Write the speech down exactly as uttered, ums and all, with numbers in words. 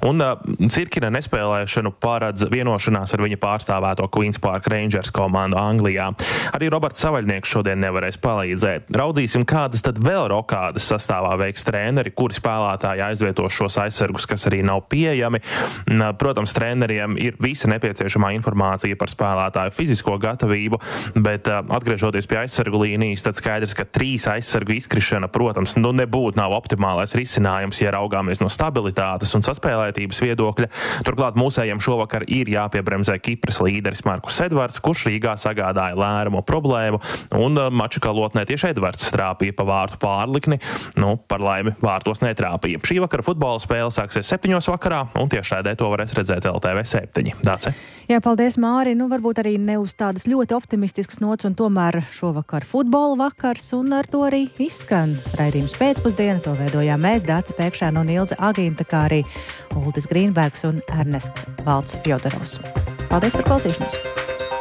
Un uh, Cirkina nespēlēšanu paredz vienošanās ar viņa pārstāvēto Queen's Park Rangers komandu Anglijā. Arī Roberts Savaļnieks šodien nevarēs palīdzēt. Raudzīsim, kādas tad vēl rokādas sastāvā veiks treneri, kuri spēlētāji aizvietos šos aizsargus, kas arī nav pieejami. Protams, treneriem ir visa nepieciešamā informācija par spēlētāju fizisko gatavību, bet uh, atgriežoties pie aizsargu līnijas, tad skaidrs, ka trīs aizsargu izkrišana, protams, nu nebūtu nav optimālais risinājums, ja raugāmies no stabilitātes un saspēlētības viedokļa. Turklāt mūsējiem šovakar ir jāpiebremzē Kipras līderis Markus Edvards, kurš Rīgā sagādāja lērumu problēmu, un uh, mača kalotnē tieši Edvards trāpīja pa vārtu pārlikni, nu, par laimi vārtos netrāpīja. Šī vakara futbola spēle sāksies septiņos vakarā, un tiešraidē to varēs redzēt L T V septiņi. Dāce? Jā, paldies, Māri. Nu, varbūt arī ne uz tādas ļoti optimistiskas nots, un tomēr šovakar futbola vakars, un ar to arī izskan raidījums pēcpusdiena. To veidojām mēs, Dāce Pēkšēna un Ilze Agīnta, kā arī Uldis Grīnbergs un Ernests Valds Fjodorovs. Paldies par klausīšanos!